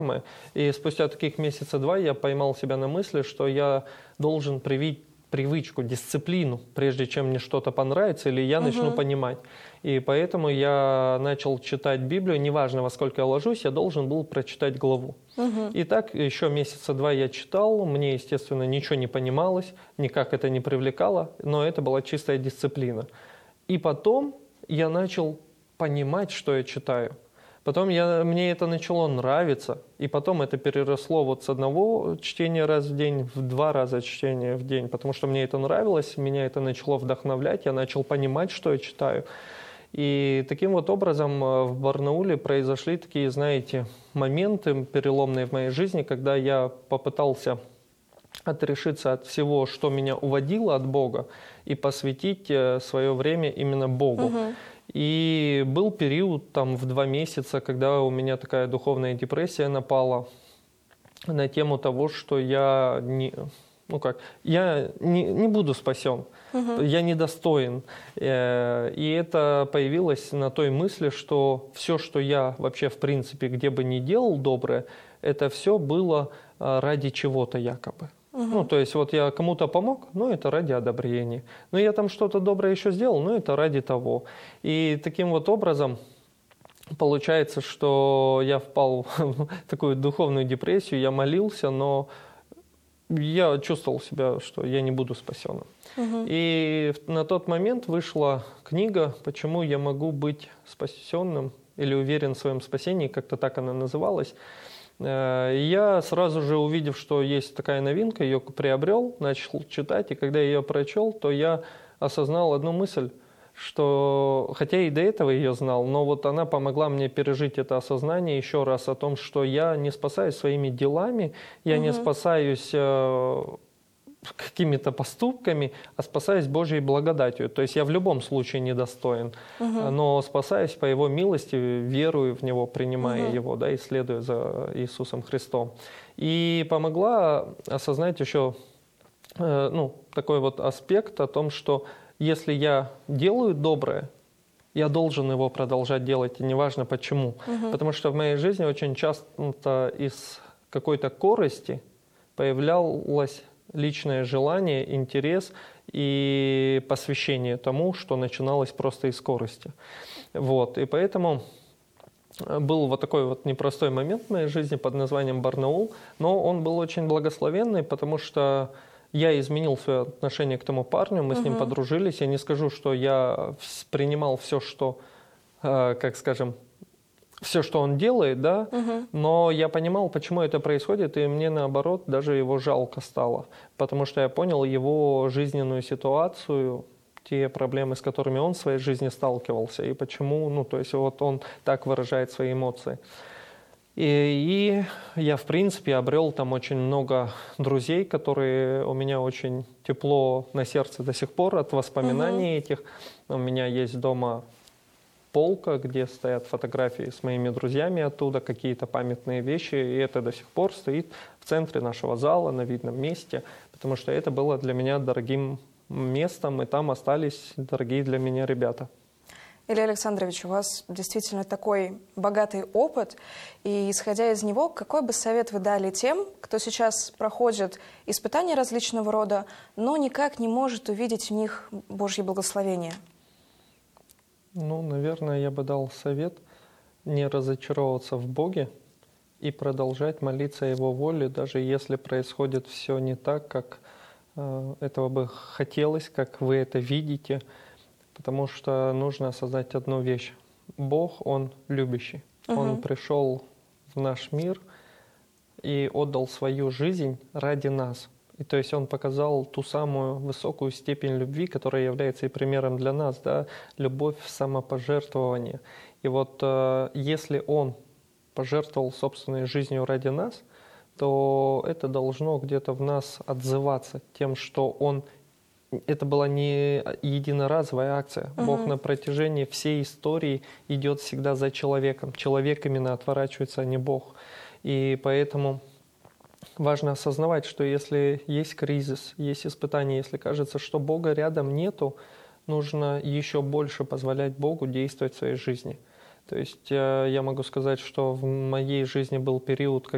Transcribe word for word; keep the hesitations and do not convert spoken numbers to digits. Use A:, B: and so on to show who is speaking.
A: И спустя таких месяца два я поймал себя на мысли, что я должен привить привычку, дисциплину, прежде чем мне что-то понравится или я начну
B: Мгм.
A: понимать. И поэтому я начал читать Библию, неважно, во сколько я ложусь, я должен был прочитать главу.
B: Мгм.
A: И так еще месяца два я читал, мне, естественно, ничего не понималось, никак это не привлекало, но это была чистая дисциплина. И потом я начал понимать, что я читаю. Потом я, мне это начало нравиться, и потом это переросло вот с одного чтения раз в день в два раза чтения в день, потому что мне это нравилось, меня это начало вдохновлять, я начал понимать, что я читаю. И таким вот образом в Барнауле произошли такие, знаете, моменты переломные в моей жизни, когда я попытался отрешиться от всего, что меня уводило от Бога, и посвятить свое время именно Богу.
B: Мгм.
A: И был период там в два месяца, когда у меня такая духовная депрессия напала на тему того, что я не, ну как, я не, не буду спасен,
B: Мгм.
A: я недостоин. Э, И это появилось на той мысли, что все, что я вообще в принципе где бы ни делал доброе, это все было э, ради чего-то якобы. Ну, то есть вот я кому-то помог, но это ради одобрения. Но я там что-то доброе еще сделал, но это ради того. И таким вот образом получается, что я впал в такую духовную депрессию, я молился, но я чувствовал себя, что я не буду спасенным.
B: Мгм.
A: И на тот момент вышла книга «Почему я могу быть спасенным» или «Уверен в своем спасении», как-то так она называлась. Э, и я сразу же, увидев, что есть такая новинка, ее приобрел, начал читать, и когда я ее прочел, то я осознал одну мысль, что, хотя и до этого ее знал, но вот она помогла мне пережить это осознание еще раз о том, что я не спасаюсь своими делами, я не
B: Мгм.
A: спасаюсь э, какими-то поступками, а спасаюсь Божьей благодатью. То есть я в любом случае недостоин,
B: Мгм.
A: но спасаюсь по Его милости, верую в Него, принимая
B: Мгм.
A: Его, да, и следуя за Иисусом Христом. И помогла осознать еще э, ну, такой вот аспект о том, что если я делаю доброе, я должен его продолжать делать, и неважно почему.
B: Мгм.
A: Потому что в моей жизни очень часто из какой-то корысти появлялось личное желание, интерес и посвящение тому, что начиналось просто из скорости. Вот. И поэтому был вот такой вот непростой момент в моей жизни под названием Барнаул, но он был очень благословенный, потому что я изменил свое отношение к тому парню, мы с ним
B: Мгм.
A: подружились. Я не скажу, что я вс- принимал все, что, э, как скажем, все, что он делает, да,
B: Мгм.
A: но я понимал, почему это происходит, и мне, наоборот, даже его жалко стало, потому что я понял его жизненную ситуацию, те проблемы, с которыми он в своей жизни сталкивался, и почему, ну, то есть вот он так выражает свои эмоции. И, и я, в принципе, обрел там очень много друзей, которые у меня очень тепло на сердце до сих пор от воспоминаний этих. У меня есть дома полка, где стоят фотографии с моими друзьями оттуда, какие-то памятные вещи, и это до сих пор стоит в центре нашего зала, на видном месте, потому что это было для меня дорогим местом, и там остались дорогие для меня ребята.
B: Илья Александрович, у вас действительно такой богатый опыт, и исходя из него, какой бы совет вы дали тем, кто сейчас проходит испытания различного рода, но никак не может увидеть в них Божье благословение?
A: Ну, наверное, я бы дал совет не разочаровываться в Боге и продолжать молиться о Его воле, даже если происходит все не так, как э, этого бы хотелось, как вы это видите, потому что нужно осознать одну вещь. Бог, Он любящий. Он
B: Мгм.
A: пришел в наш мир и отдал свою жизнь ради нас. И то есть Он показал ту самую высокую степень любви, которая является и примером для нас, да, любовь в самопожертвовании. И вот э, если Он пожертвовал собственной жизнью ради нас, то это должно где-то в нас отзываться тем, что Он это была не единоразовая акция. Бог
B: Мгм.
A: на протяжении всей истории идет всегда за человеком. Человек именно отворачивается, а не Бог. И поэтому важно осознавать, что если есть кризис, есть испытания, если кажется, что Бога рядом нету, нужно еще больше позволять Богу действовать в своей жизни. То есть э, я могу сказать, что в моей жизни был период,